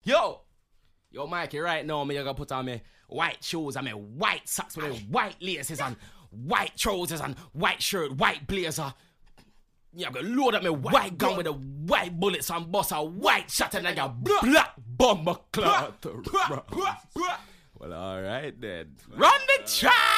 Yo, Mikey, right now, me gonna put on me white shoes and me white socks with me white laces and white trousers and white shirt, white blazer. Yeah, I'm gonna load up my white gun with the white bullets and bust a white shot and like a black bomber cloth. Well, alright then. Run the track!